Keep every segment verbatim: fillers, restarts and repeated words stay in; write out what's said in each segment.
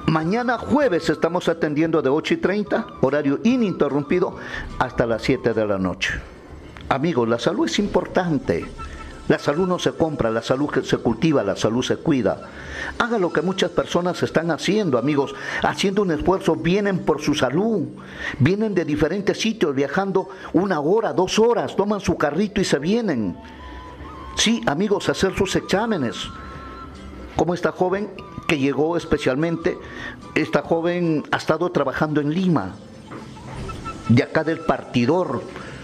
Mañana jueves estamos atendiendo de ocho y treinta, horario ininterrumpido, hasta las siete de la noche. Amigos, la salud es importante. La salud no se compra, la salud se cultiva, la salud se cuida. Haga lo que muchas personas están haciendo, amigos, haciendo un esfuerzo, vienen por su salud, vienen de diferentes sitios, viajando una hora, dos horas, toman su carrito y se vienen. Sí, amigos, hacer sus exámenes. Como esta joven que llegó especialmente, esta joven ha estado trabajando en Lima, de acá del Partidor.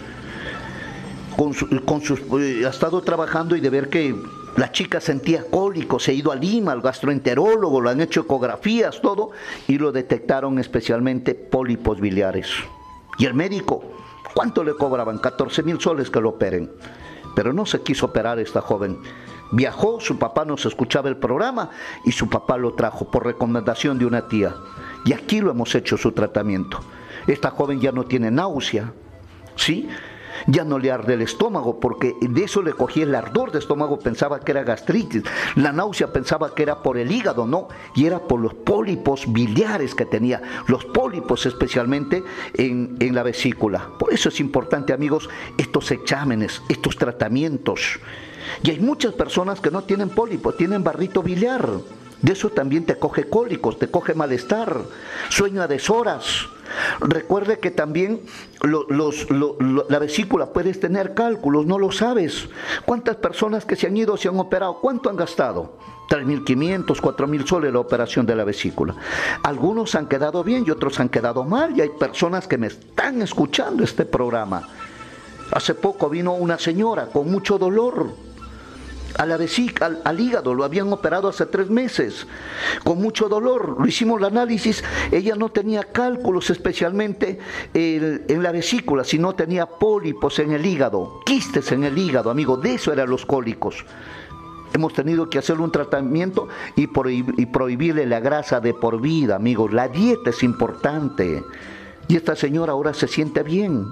Con su, con sus, eh, ha estado trabajando y de ver que la chica sentía cólicos, se ha ido a Lima, al gastroenterólogo, lo han hecho ecografías, todo, y lo detectaron especialmente pólipos biliares. Y el médico, ¿cuánto le cobraban? catorce mil soles que lo operen. Pero no se quiso operar esta joven. Viajó, su papá nos escuchaba el programa y su papá lo trajo por recomendación de una tía. Y aquí lo hemos hecho su tratamiento. Esta joven ya no tiene náusea, ¿sí? Ya no le arde el estómago, porque de eso le cogía el ardor de estómago, pensaba que era gastritis. La náusea pensaba que era por el hígado, no, y era por los pólipos biliares que tenía, los pólipos especialmente en, en la vesícula. Por eso es importante, amigos, estos exámenes, estos tratamientos. Y hay muchas personas que no tienen pólipo, tienen barrito biliar. De eso también te coge cólicos, te coge malestar, sueño a deshoras. Recuerde que también lo, los, lo, lo, la vesícula puedes tener cálculos, no lo sabes. ¿Cuántas personas que se han ido, se han operado? ¿Cuánto han gastado? tres mil quinientos, cuatro mil soles la operación de la vesícula. Algunos han quedado bien y otros han quedado mal. Y hay personas que me están escuchando este programa. Hace poco vino una señora con mucho dolor a la vesícula, al, al hígado, lo habían operado hace tres meses, con mucho dolor, lo hicimos el análisis, ella no tenía cálculos especialmente el, en la vesícula, sino tenía pólipos en el hígado, quistes en el hígado, amigo, de eso eran los cólicos. Hemos tenido que hacerle un tratamiento y, prohib y prohibirle la grasa de por vida, amigos, la dieta es importante, y esta señora ahora se siente bien,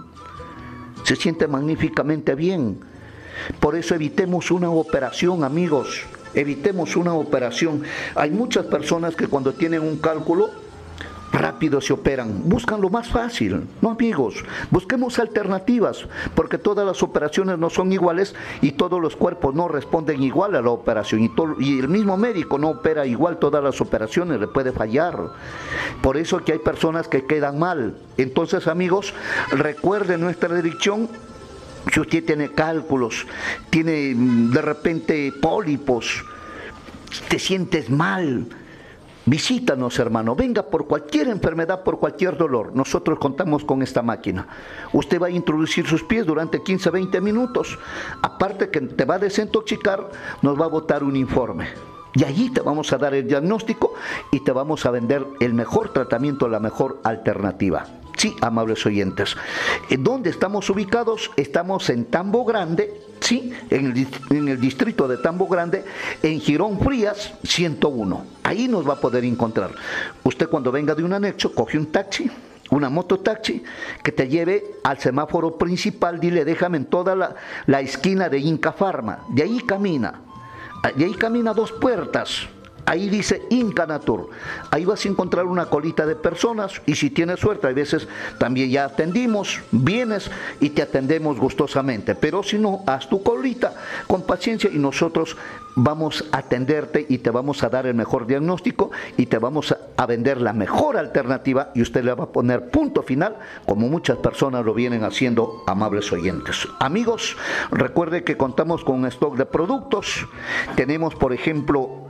se siente magníficamente bien. Por eso evitemos una operación, amigos, evitemos una operación. Hay muchas personas que cuando tienen un cálculo, rápido se operan, buscan lo más fácil. No, amigos, busquemos alternativas, porque todas las operaciones no son iguales y todos los cuerpos no responden igual a la operación. Y, todo, y el mismo médico no opera igual todas las operaciones, le puede fallar. Por eso que hay personas que quedan mal. Entonces, amigos, recuerden nuestra dirección. Si usted tiene cálculos, tiene de repente pólipos, te sientes mal, visítanos, hermano, venga por cualquier enfermedad, por cualquier dolor. Nosotros contamos con esta máquina. Usted va a introducir sus pies durante quince a veinte minutos. Aparte que te va a desintoxicar, nos va a botar un informe. Y allí te vamos a dar el diagnóstico y te vamos a vender el mejor tratamiento, la mejor alternativa. Sí, amables oyentes. ¿Dónde estamos ubicados? Estamos en Tambo Grande, sí, en el, en el distrito de Tambo Grande, en Girón Frías ciento uno. Ahí nos va a poder encontrar. Usted cuando venga de un anexo, coge un taxi, una mototaxi, que te lleve al semáforo principal, dile, déjame en toda la, la esquina de Inca Pharma. De ahí camina, de ahí camina dos puertas. Ahí dice Inca Natur. Ahí vas a encontrar una colita de personas y si tienes suerte, a veces también ya atendimos, vienes y te atendemos gustosamente. Pero si no, haz tu colita con paciencia y nosotros vamos a atenderte y te vamos a dar el mejor diagnóstico y te vamos a vender la mejor alternativa y usted le va a poner punto final, como muchas personas lo vienen haciendo, amables oyentes. Amigos, recuerde que contamos con un stock de productos. Tenemos, por ejemplo,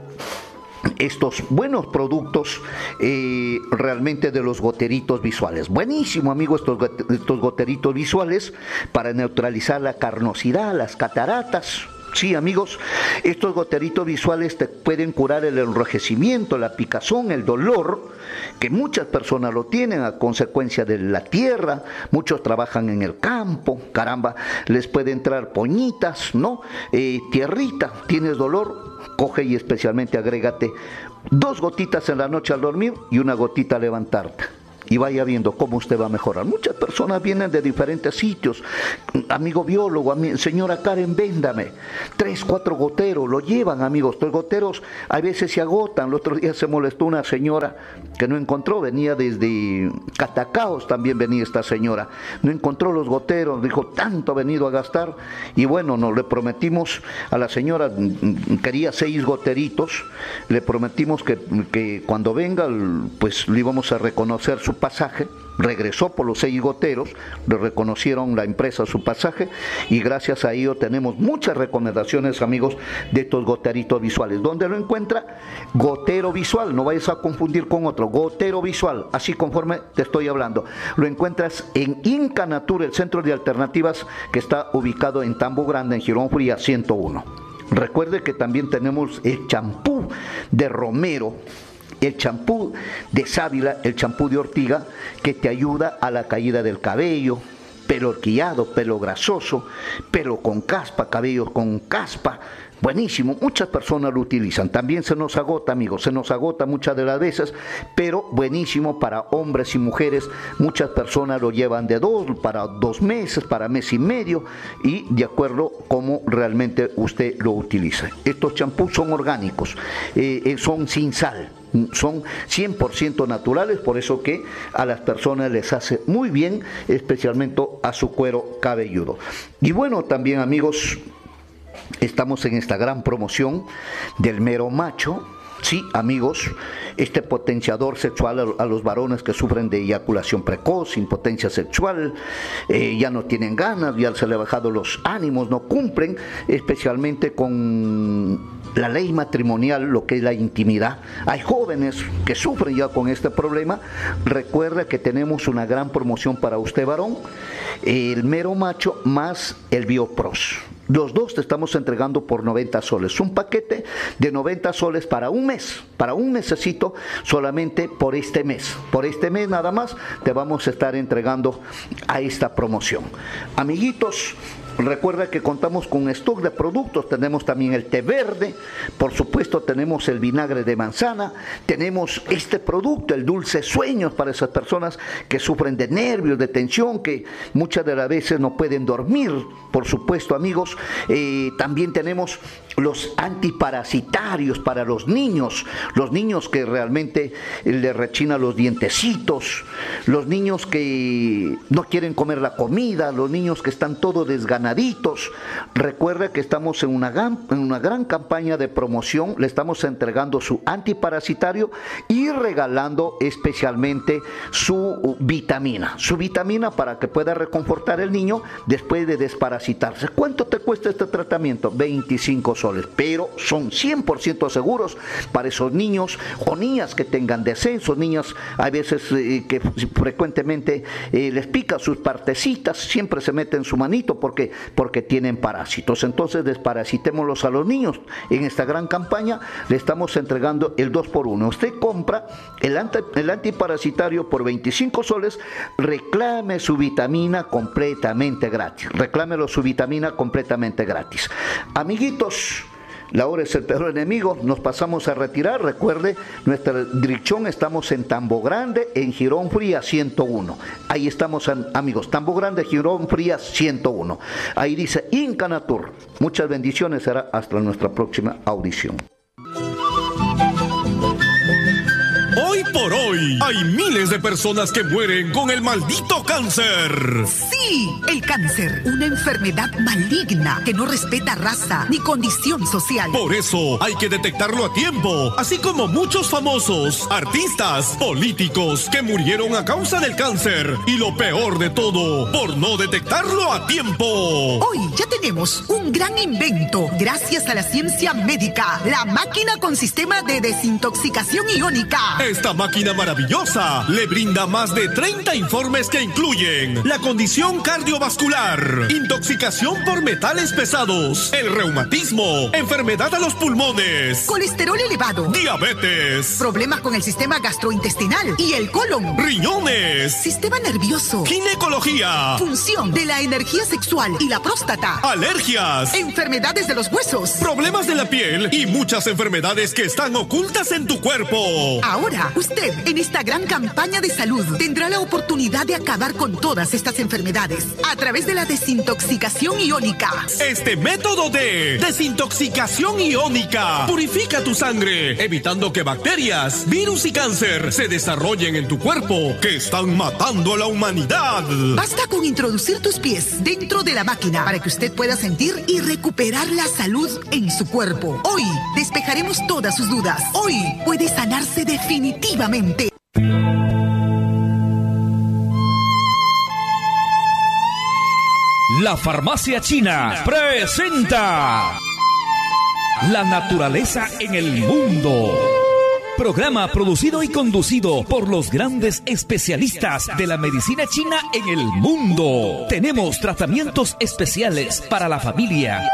estos buenos productos eh, realmente de los goteritos visuales. Buenísimo, amigo, estos, estos goteritos visuales para neutralizar la carnosidad, las cataratas. Sí, amigos, estos goteritos visuales te pueden curar el enrojecimiento, la picazón, el dolor, que muchas personas lo tienen a consecuencia de la tierra, muchos trabajan en el campo, caramba, les puede entrar poñitas, ¿no? Eh, tierrita, tienes dolor, coge y especialmente agrégate dos gotitas en la noche al dormir y una gotita al levantarte. y vaya viendo cómo usted va a mejorar. Muchas personas vienen de diferentes sitios. Amigo biólogo, ami- señora Karen, véndame. Tres, cuatro goteros, lo llevan, amigos. Los goteros a veces se agotan. El otro día se molestó una señora que no encontró, venía desde Catacaos, también venía esta señora. No encontró los goteros, dijo, tanto ha venido a gastar. Y bueno, nos le prometimos a la señora, quería seis goteritos, le prometimos que, que cuando venga, pues le íbamos a reconocer su pasaje. Regresó por los seis goteros, le reconocieron la empresa su pasaje y gracias a ello tenemos muchas recomendaciones, amigos, de estos goteritos visuales. ¿Dónde lo encuentra? Gotero visual, no vayas a confundir con otro, gotero visual, así conforme te estoy hablando. Lo encuentras en Inca Natura, el centro de alternativas que está ubicado en Tambo Grande, en Girón Fría ciento uno. Recuerde que también tenemos el champú de romero, el champú de sábila, el champú de ortiga, que te ayuda a la caída del cabello, pelo horquillado, pelo grasoso, pelo con caspa, cabello con caspa. Buenísimo, muchas personas lo utilizan. También se nos agota, amigos, se nos agota muchas de las veces, pero buenísimo para hombres y mujeres. Muchas personas lo llevan de dos, para dos meses, para mes y medio, y de acuerdo cómo realmente usted lo utiliza. Estos champús son orgánicos, eh, son sin sal. Son cien por ciento naturales, por eso que a las personas les hace muy bien, especialmente a su cuero cabelludo. Y bueno, también, amigos, estamos en esta gran promoción del mero macho. Sí, amigos, este potenciador sexual a, a los varones que sufren de eyaculación precoz, impotencia sexual, eh, ya no tienen ganas, ya se les ha bajado los ánimos, no cumplen, especialmente con la ley matrimonial, lo que es la intimidad. Hay jóvenes que sufren ya con este problema. Recuerda que tenemos una gran promoción para usted, varón, el mero macho más el Biopros. Los dos te estamos entregando por noventa soles. Un paquete de noventa soles para un mes, para un mesecito, solamente por este mes. Por este mes nada más te vamos a estar entregando a esta promoción. Amiguitos, recuerda que contamos con stock de productos. Tenemos también el té verde, por supuesto tenemos el vinagre de manzana, tenemos este producto, el dulce sueños, para esas personas que sufren de nervios, de tensión, que muchas de las veces no pueden dormir. Por supuesto, amigos, eh, también tenemos los antiparasitarios para los niños, los niños que realmente les rechinan los dientecitos, los niños que no quieren comer la comida, los niños que están todos desganaditos. Recuerda que estamos en una gran, en una gran campaña de promoción, le estamos entregando su antiparasitario y regalando especialmente su vitamina, su vitamina para que pueda reconfortar el niño después de desparasitarse. ¿Cuánto te cuesta este tratamiento? veinticinco soles, pero son cien por ciento seguros para esos niños o niñas que tengan descensos, niñas a veces eh, que frecuentemente eh, les pica sus partecitas, siempre se meten su manito porque, porque tienen parásitos. Entonces desparasitémoslos a los niños. En esta gran campaña le estamos entregando el dos por uno. Usted compra el, anti, el antiparasitario por veinticinco soles, reclame su vitamina completamente gratis. Reclámelo su vitamina completamente gratis. Amiguitos, la hora es el peor enemigo, nos pasamos a retirar. Recuerde, nuestra dirección, estamos en Tambo Grande, en Girón Fría ciento uno. Ahí estamos, amigos, Tambo Grande, Girón Fría ciento uno. Ahí dice Inca Natura. Muchas bendiciones, será hasta nuestra próxima audición. Hoy por hoy, hay miles de personas que mueren con el maldito cáncer. Sí, el cáncer, una enfermedad maligna que no respeta raza ni condición social. Por eso hay que detectarlo a tiempo, así como muchos famosos, artistas, políticos que murieron a causa del cáncer. Y lo peor de todo, por no detectarlo a tiempo. Hoy ya tenemos un gran invento, gracias a la ciencia médica, la máquina con sistema de desintoxicación iónica. Esta máquina maravillosa le brinda más de treinta informes que incluyen la condición cardiovascular, intoxicación por metales pesados, el reumatismo, enfermedad a los pulmones, colesterol elevado, diabetes, problemas con el sistema gastrointestinal y el colon, riñones, sistema nervioso, ginecología, función de la energía sexual y la próstata, alergias, enfermedades de los huesos, problemas de la piel y muchas enfermedades que están ocultas en tu cuerpo. Ahora naranja. Usted, en esta gran campaña de salud, tendrá la oportunidad de acabar con todas estas enfermedades a través de la desintoxicación iónica. Este método de desintoxicación iónica purifica tu sangre, evitando que bacterias, virus y cáncer se desarrollen en tu cuerpo, que están matando a la humanidad. Basta con introducir tus pies dentro de la máquina para que usted pueda sentir y recuperar la salud en su cuerpo. Hoy despejaremos todas sus dudas. Hoy puede sanarse definitivamente. La Farmacia China presenta La naturaleza en el mundo. Programa producido y conducido por los grandes especialistas de la medicina china en el mundo. Tenemos tratamientos especiales para la familia.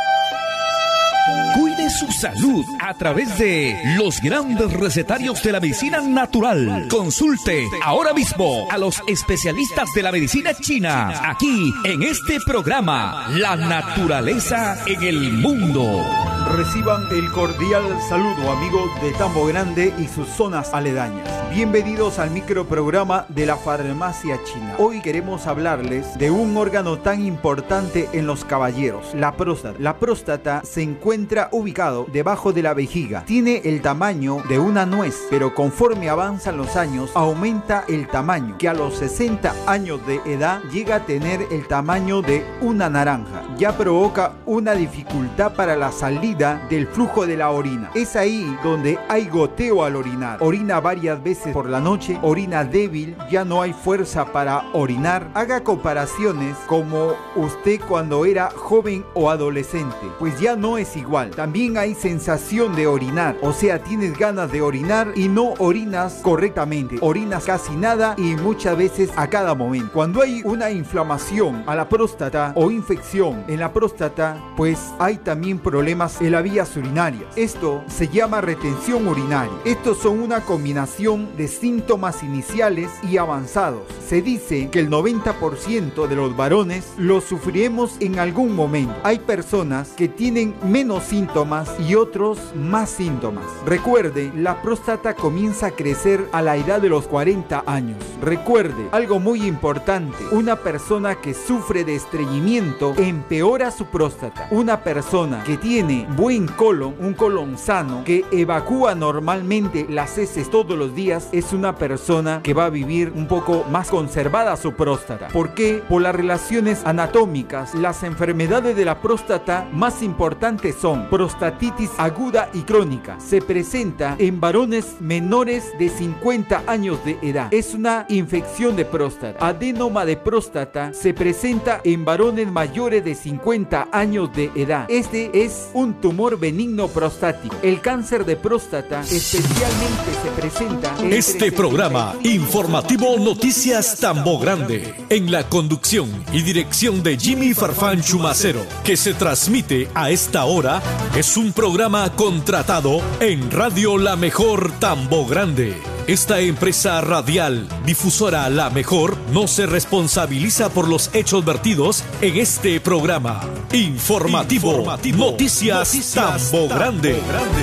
Cuide su salud a través de los grandes recetarios de la medicina natural. Consulte ahora mismo a los especialistas de la medicina china, aquí en este programa, La naturaleza en el mundo. Reciban el cordial saludo, amigos de Tambo Grande y sus zonas aledañas. Bienvenidos al microprograma de la Farmacia China. Hoy queremos hablarles de un órgano tan importante en los caballeros, la próstata. La próstata se encuentra ubicado debajo de la vejiga. Tiene el tamaño de una nuez, pero conforme avanzan los años, aumenta el tamaño, que a los sesenta años de edad llega a tener el tamaño de una naranja. Ya provoca una dificultad para la salida del flujo de la orina. Es ahí donde hay goteo al orinar. Orina varias veces por la noche, orina débil, ya no hay fuerza para orinar. Haga comparaciones como usted cuando era joven o adolescente, pues ya no es igual. También hay sensación de orinar, o sea, tienes ganas de orinar y no orinas correctamente. Orinas casi nada y muchas veces a cada momento. Cuando hay una inflamación a la próstata o infección en la próstata, pues hay también problemas en las vías urinarias. Esto se llama retención urinaria. Estos son una combinación de síntomas iniciales y avanzados. Se dice que el noventa por ciento de los varones lo sufriremos en algún momento. Hay personas que tienen menos síntomas y otros más síntomas. Recuerde, la próstata comienza a crecer a la edad de los cuarenta años. Recuerde, algo muy importante, una persona que sufre de estreñimiento empeora su próstata. Una persona que tiene buen colon, un colon sano, que evacúa normalmente las heces todos los días, es una persona que va a vivir un poco más conservada su próstata. ¿Por qué? Por las relaciones anatómicas. Las enfermedades de la próstata más importantes son prostatitis aguda y crónica. Se presenta en varones menores de cincuenta años de edad. Es una infección de próstata. Adénoma de próstata se presenta en varones mayores de cincuenta años de edad. Este es un tumor benigno prostático. El cáncer de próstata especialmente se presenta en Este programa informativo Noticias Tambo Grande, en la conducción y dirección de Jimmy Farfán Chumacero, que se transmite a esta hora, es un programa contratado en Radio La Mejor Tambo Grande. Esta empresa radial, difusora La Mejor, no se responsabiliza por los hechos vertidos en este programa. Informativo, Informativo Noticias, Noticias Tambo, Tambo Grande. Grande.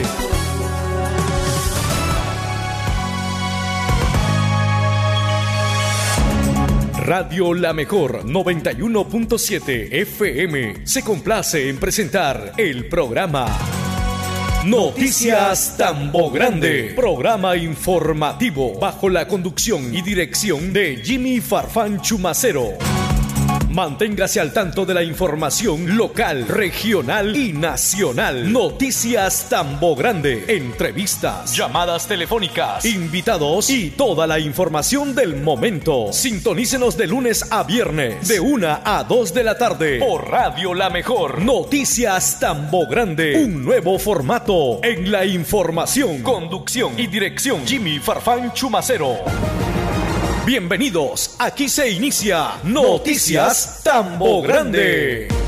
Radio La Mejor noventa y uno punto siete F M se complace en presentar el programa Noticias Tambo Grande, programa informativo bajo la conducción y dirección de Jimmy Farfán Chumacero. Manténgase al tanto de la información local, regional y nacional. Noticias Tambo Grande, entrevistas, llamadas telefónicas, invitados y toda la información del momento. Sintonícenos de lunes a viernes, de una a dos de la tarde, por Radio La Mejor. Noticias Tambo Grande, un nuevo formato en la información, conducción y dirección Jimmy Farfán Chumacero. Bienvenidos, aquí se inicia Noticias Tambo Grande.